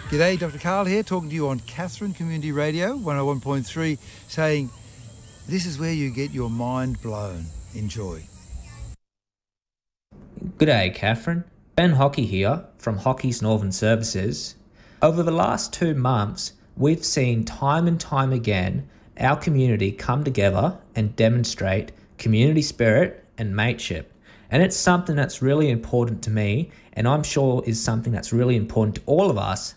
G'day, Dr. Carl here, talking to you on Catherine Community Radio, 101.3, saying this is where you get your mind blown. Enjoy. G'day, Catherine. Ben Hockey here from Hockey's Northern Services. Over the last 2 months, we've seen time and time again our community come together and demonstrate community spirit and mateship. And it's something that's really important to me, and I'm sure is something that's really important to all of us